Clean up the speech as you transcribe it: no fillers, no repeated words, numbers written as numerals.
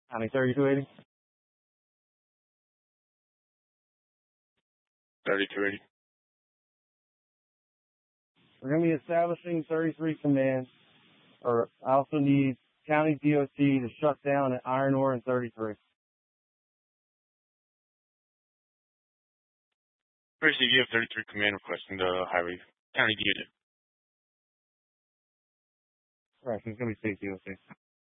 County 3280. 3280. We're going to be establishing 33 command, or I also need County DOT to shut down at Iron Ore and 33. First, you have 33 command requesting the highway county DOT. Right, it's going to be state DOT.